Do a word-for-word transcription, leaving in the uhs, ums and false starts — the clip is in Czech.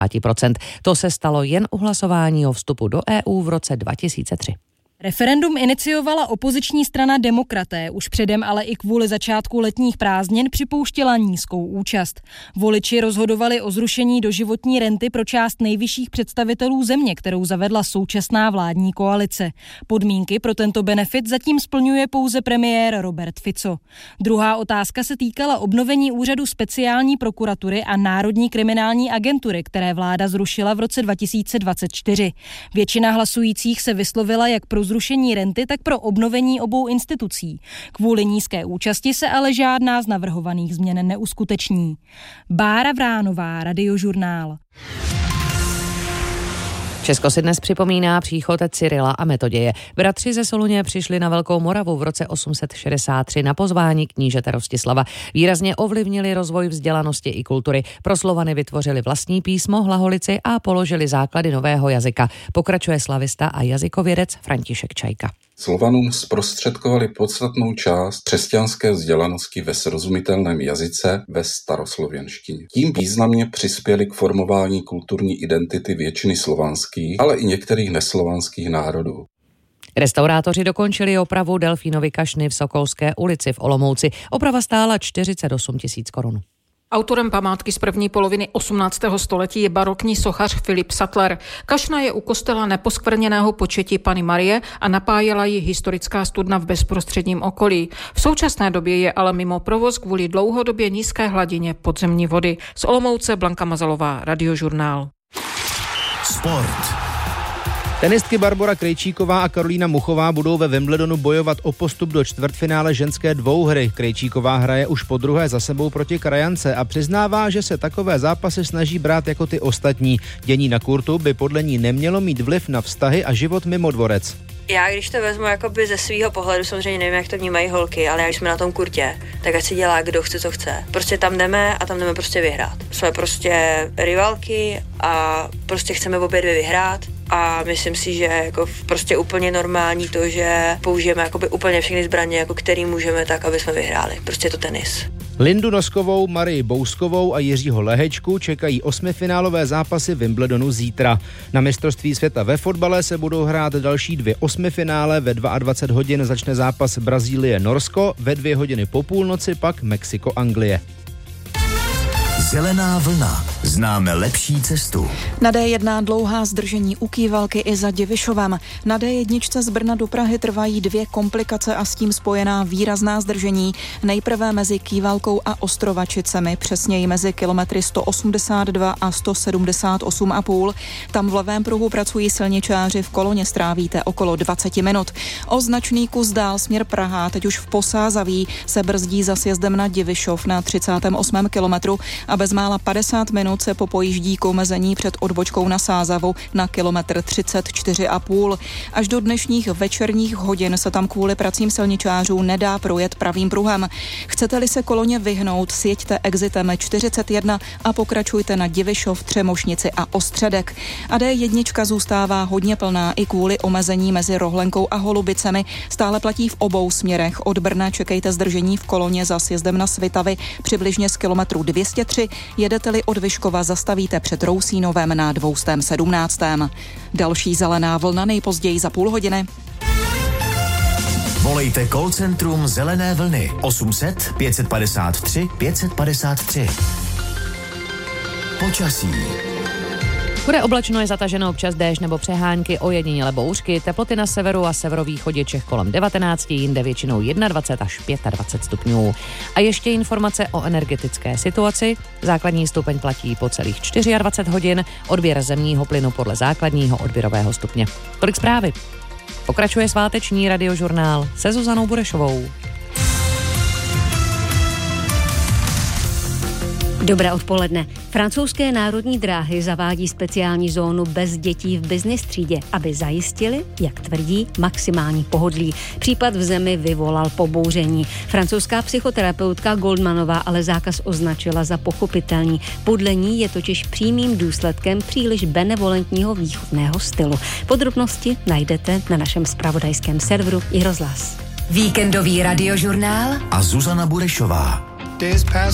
procent. To se stalo jen u hlasování o vstupu do E U v roce dva tisíce tři. Referendum iniciovala opoziční strana Demokraté, už předem ale i kvůli začátku letních prázdnin připouštěla nízkou účast. Voliči rozhodovali o zrušení doživotní renty pro část nejvyšších představitelů země, kterou zavedla současná vládní koalice. Podmínky pro tento benefit zatím splňuje pouze premiér Robert Fico. Druhá otázka se týkala obnovení úřadu speciální prokuratury a Národní kriminální agentury, které vláda zrušila v roce dva tisíce dvacet čtyři. Většina hlasujících se vyslovila jak pro zrušení renty, tak pro obnovení obou institucí. Kvůli nízké účasti se ale žádná z navrhovaných změn neuskuteční. Bára Vránová, Radiožurnál. Česko si dnes připomíná příchod Cyrila a Metoděje. Bratři ze Soluně přišli na Velkou Moravu v roce osm set šedesát tři na pozvání knížete Rostislava. Výrazně ovlivnili rozvoj vzdělanosti i kultury. Pro Slovany vytvořili vlastní písmo, hlaholici a položili základy nového jazyka. Pokračuje slavista a jazykovědec František Čajka. Slovanům zprostředkovali podstatnou část křesťanské vzdělanosti ve srozumitelném jazyce ve staroslověnštině. Tím významně přispěli k formování kulturní identity většiny slovanských, ale i některých neslovanských národů. Restaurátoři dokončili opravu Delfínovy kašny v Sokolské ulici v Olomouci. Oprava stála čtyřicet osm tisíc korun. Autorem památky z první poloviny osmnáctého století je barokní sochař Filip Sattler. Kašna je u kostela Neposkvrněného Početí Panny Marie a napájela ji historická studna v bezprostředním okolí. V současné době je ale mimo provoz kvůli dlouhodobě nízké hladině podzemní vody. Z Olomouce Blanka Mazalová, Radiožurnál. Sport. Tenistky Barbora Krejčíková a Karolína Muchová budou ve Wimbledonu bojovat o postup do čtvrtfinále ženské dvouhry. Krejčíková hraje už podruhé za sebou proti krajance a přiznává, že se takové zápasy snaží brát jako ty ostatní. Dění na kurtu by podle ní nemělo mít vliv na vztahy a život mimo dvorec. Já, když to vezmu jakoby ze svého pohledu, samozřejmě nevím, jak to vnímají holky, ale když jsme na tom kurtě, tak ať si dělá, kdo chce, co chce. Prostě tam jdeme a tam jdeme prostě vyhrát. Jsme prostě rivalky a prostě chceme obě dvě vyhrát. A myslím si, že jako prostě úplně normální to, že použijeme jakoby úplně všechny zbraně, jako který můžeme, tak, aby jsme vyhráli. Prostě je to tenis. Lindu Noskovou, Marii Bouskovou a Jiřího Lehečku čekají osmifinálové zápasy Wimbledonu zítra. Na mistrovství světa ve fotbale se budou hrát další dvě osmifinále. Ve dvacet dva hodin začne zápas Brazílie-Norsko, ve dvě hodiny po půlnoci pak Mexiko-Anglie. Zelená vlna. Známe lepší cestu. Na dé jedna dlouhá zdržení u Kývalky i za Divišovem. Na dé jedna z Brna do Prahy trvají dvě komplikace a s tím spojená výrazná zdržení. Nejprve mezi Kývalkou a Ostrovačicemi, přesněji mezi kilometry sto osmdesát dva a sto sedmdesát osm a půl. Tam v levém pruhu pracují silničáři, v koloně strávíte okolo dvacet minut. O značný kus dál směr Praha, teď už v Posázaví, se brzdí za sjezdem na Divišov na třicátém osmém kilometru a bezmála padesát minut se popojíždí k omezení před odbočkou na Sázavu na kilometr třicet čtyři a půl. Až do dnešních večerních hodin se tam kvůli pracím silničářů nedá projet pravým pruhem. Chcete-li se koloně vyhnout, sjeďte exitem čtyřicet jedna a pokračujte na Divišov, Třemošnici a Ostředek. A dé jedna zůstává hodně plná i kvůli omezení mezi Rohlenkou a Holubicemi. Stále platí v obou směrech. Od Brna čekejte zdržení v koloně za sjezdem na Svitavy přibližně z kilometru dvě stě tři. Jedete-li od Vyškova, zastavíte před Rousínovem na dvě sedmnáct. Další zelená vlna nejpozději za půl hodiny. Volejte call centrum Zelené vlny osm set pět padesát tři pět padesát tři. Počasí. Bude oblačno, je zataženo, občas déšť nebo přehánky, ojedinělé bouřky, teploty na severu a severovýchodě Čech kolem devatenáct, jinde většinou dvacet jedna až dvacet pět stupňů. A ještě informace o energetické situaci. Základní stupeň platí po celých dvacet čtyři hodin, odběr zemního plynu podle základního odběrového stupně. Tolik zprávy. Pokračuje sváteční Radiožurnál se Zuzanou Burešovou. Dobré odpoledne. Francouzské národní dráhy zavádí speciální zónu bez dětí v business třídě, aby zajistili, jak tvrdí, maximální pohodlí. Případ v zemi vyvolal pobouření. Francouzská psychoterapeutka Goldmanová ale zákaz označila za pochopitelný. Podle ní je totiž přímým důsledkem příliš benevolentního výchovného stylu. Podrobnosti najdete na našem zpravodajském serveru iRozhlas. Víkendový Radiožurnál a Zuzana Burešová.